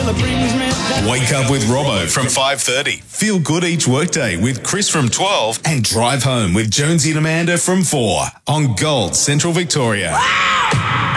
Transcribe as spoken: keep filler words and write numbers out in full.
till it brings me down. Wake up with Robbo from five thirty. Feel good each workday with Chris from twelve. And drive home with Jonesy and Amanda from four on Gold Central Victoria. Wow!